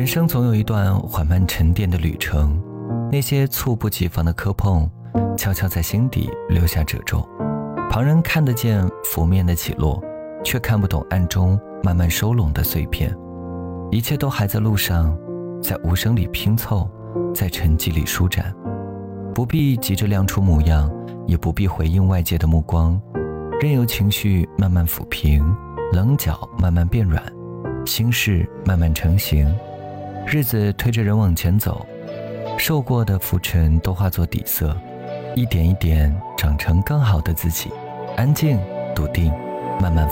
人生总有一段缓慢沉淀的旅程，那些猝不及防的磕碰，悄悄在心底留下褶皱。旁人看得见拂面的起落，却看不懂暗中慢慢收拢的碎片。一切都还在路上，在无声里拼凑，在沉寂里舒展。不必急着亮出模样，也不必回应外界的目光，任由情绪慢慢抚平，棱角慢慢变软，心事慢慢成型。日子推着人往前走，受过的浮尘都化作底色，一点一点长成更好的自己。安静笃定，慢慢